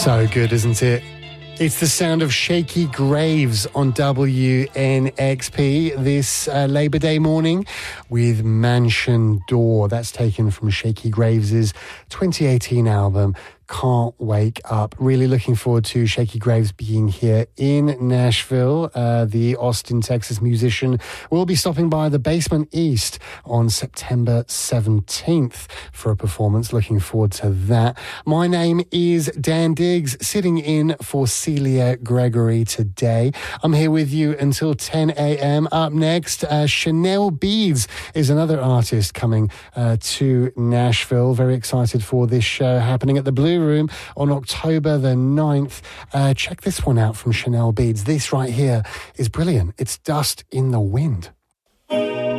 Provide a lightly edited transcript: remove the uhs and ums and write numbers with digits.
So good, isn't it? It's the sound of Shakey Graves on WNXP this Labour Day morning with Mansion Door. That's taken from Shakey Graves' 2018 album, Can't Wake Up. Really looking forward to Shakey Graves being here in Nashville. The Austin, Texas musician will be stopping by the Basement East on September 17th for a performance. Looking forward to that. My name is Dan Diggs, sitting in for Celia Gregory today. I'm here with you until 10 a.m. Up next, Chanel Beads is another artist coming to Nashville. Very excited for this show happening at the Blue Room on October the 9th. Check this one out from Chanel Beads. This right here is brilliant. It's Dust in the Wind.